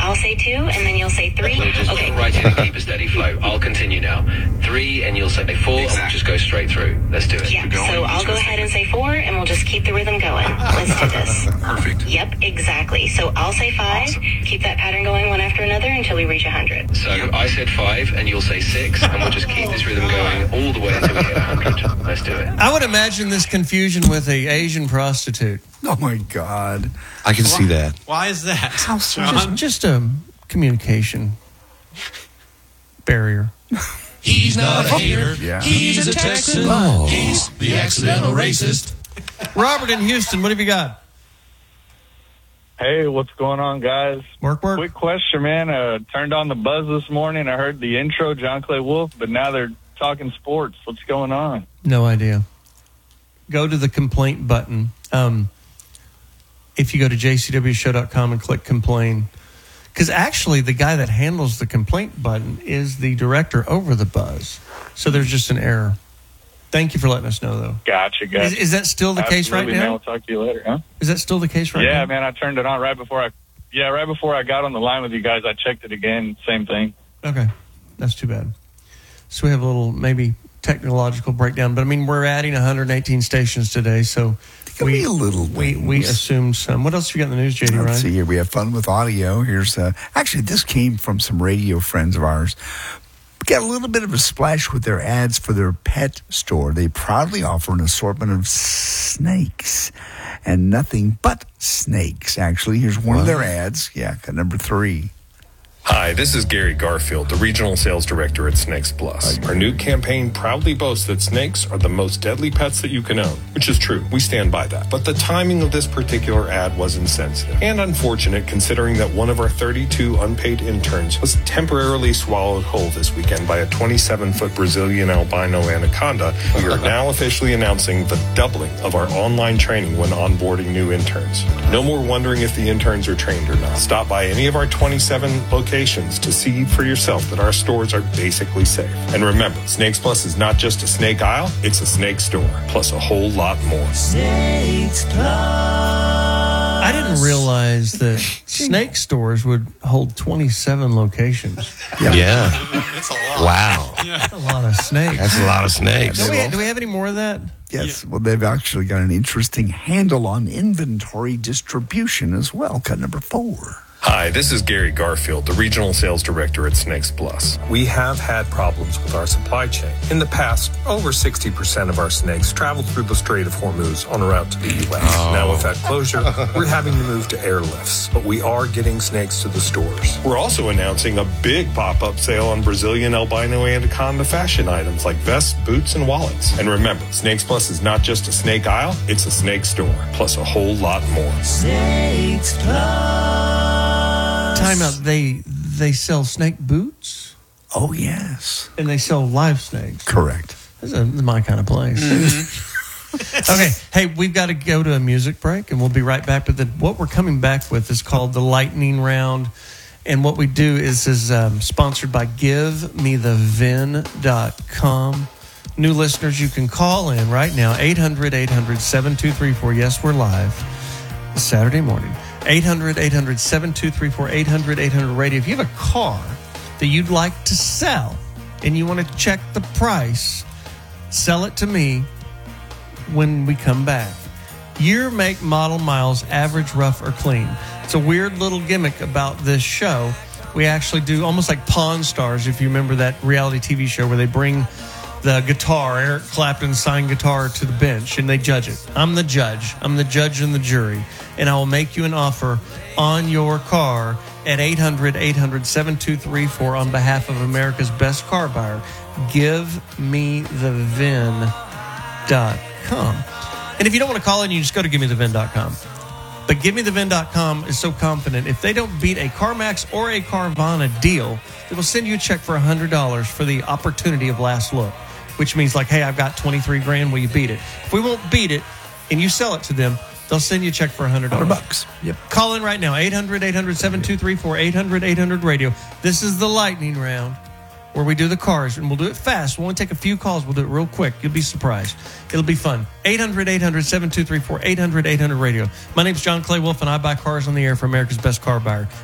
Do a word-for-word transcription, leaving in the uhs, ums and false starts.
I'll say two, and then you'll say three. We'll just Okay. right in and keep a steady flow. I'll continue now. Three, and you'll say four, and we'll just go straight through. Let's do it. Yeah, so I'll go ahead and say four, and we'll just keep the rhythm going. Let's do this. Perfect. Yep, exactly. So I'll say five, keep that pattern going one after another until we reach one hundred. So I said five, and you'll say six, and we'll just keep this rhythm going all the way until we hit one hundred. Let's do it. I would imagine this confusion with a Asian prostitute. Oh, my God. I can see that. Why is that? How so? Just, just a communication barrier. He's not a hater. Yeah. He's a Texan. Oh. He's the accidental racist. Robert in Houston, what have you got? Hey, what's going on, guys? Work, work. Quick question, man. Uh, turned on the buzz this morning. I heard the intro, John Clay Wolf, but now they're talking sports. What's going on? No idea. Go to the complaint button. Um, if you go to j c w show dot com and click complain, because actually the guy that handles the complaint button is the director over the buzz. So there's just an error. Thank you for letting us know, though. Gotcha, guys. Is, is that still the case right Absolutely, man. now? We'll talk to you later, huh? Is that still the case right yeah, now? man. I turned it on right before I, yeah, right before I got on the line with you guys. I checked it again. Same thing. Okay. That's too bad. So we have a little maybe technological breakdown, but I mean, we're adding one hundred eighteen stations today, so Give me a little we, we wings. assumed some. What else have you got in the news, J D, Let's Ryan? see here. We have fun with audio. Here's uh, actually this came from some radio friends of ours. We got a little bit of a splash with their ads for their pet store. They proudly offer an assortment of snakes and nothing but snakes. Actually, here's one of their ads. Yeah, got number three. Hi, this is Gary Garfield, the Regional Sales Director at Snakes Plus. Our new campaign proudly boasts that snakes are the most deadly pets that you can own, which is true. We stand by that. But the timing of this particular ad was insensitive and unfortunate, considering that one of our thirty-two unpaid interns was temporarily swallowed whole this weekend by a twenty-seven-foot Brazilian albino anaconda. We are now officially announcing the doubling of our online training when onboarding new interns. No more wondering if the interns are trained or not. Stop by any of our twenty-seven locations to see for yourself that our stores are basically safe. And remember, Snakes Plus is not just a snake aisle, it's a snake store, plus a whole lot more. Snakes Plus. I didn't realize that snake stores would hold twenty-seven locations. Yeah. That's a lot. Wow. That's a lot of snakes. That's a lot of snakes. Do we, do we have any more of that? Yes, well, they've actually got an interesting handle on inventory distribution as well. Cut number four. Hi, this is Gary Garfield, the Regional Sales Director at Snakes Plus. We have had problems with our supply chain. In the past, over sixty percent of our snakes traveled through the Strait of Hormuz on route to the U S. Oh. Now with that closure, we're having to move to airlifts, but we are getting snakes to the stores. We're also announcing a big pop-up sale on Brazilian albino anaconda fashion items like vests, boots, and wallets. And remember, Snakes Plus is not just a snake aisle, it's a snake store, plus a whole lot more. Snakes Plus. Time out. They they sell snake boots Oh, yes. and they sell live snakes. Correct. This is my kind of place. Okay, hey, we've got to go to a music break, and we'll be right back. But the, what we're coming back with is called the Lightning Round, and what we do is is um, sponsored by give me the vin dot com. New listeners, you can call in right now, eight hundred, eight hundred, seven two three four. Yes, we're live. It's Saturday morning. eight hundred, eight hundred, seven two three four, eight hundred, eight hundred radio. If you have a car that you'd like to sell and you want to check the price, sell it to me when we come back. Year, make, model, miles, average, rough, or clean. It's a weird little gimmick about this show. We actually do almost like Pawn Stars, if you remember that reality T V show where they bring the guitar, Eric Clapton signed guitar, to the bench, and they judge it. I'm the judge. I'm the judge and the jury. And I will make you an offer on your car at eight hundred, eight hundred, seven two three four on behalf of America's best car buyer. give me the vin dot com. And if you don't want to call in, you just go to give me the vin dot com. But give me the vin dot com is so confident, if they don't beat a CarMax or a Carvana deal, they will send you a check for one hundred dollars for the opportunity of last look, which means like, hey, I've got twenty-three grand, will you beat it? If we won't beat it and you sell it to them, they'll send you a check for one hundred dollars. one hundred bucks. Yep. Call in right now, eight hundred, eight hundred, seven two three four, eight hundred, eight hundred radio. This is the lightning round where we do the cars, and we'll do it fast. We'll only take a few calls. We'll do it real quick. You'll be surprised. It'll be fun. eight hundred, eight hundred, seven two three four, eight hundred, eight hundred radio. My name's John Clay Wolf, and I buy cars on the air for America's best car buyer.